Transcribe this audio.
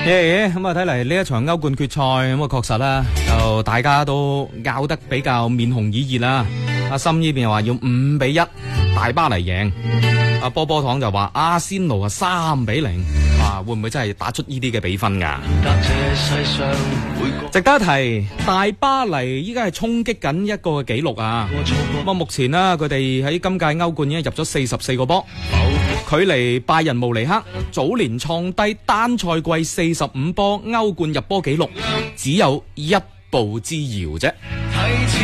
咁啊，睇嚟呢一場歐冠決賽咁啊，確實啦，就大家都拗得比較面紅耳熱啦。阿森呢邊話要5-1大巴黎贏，阿波波糖就話阿仙奴啊3-0，啊會唔會真係打出呢啲嘅比分噶？值得一提，大巴黎依家係衝擊緊一個紀錄啊！咁啊，目前啦，佢哋喺今屆歐冠已經入咗44個波，距離拜仁慕尼黑早年創低單賽季45波歐冠入波紀錄只有1步之遙啫。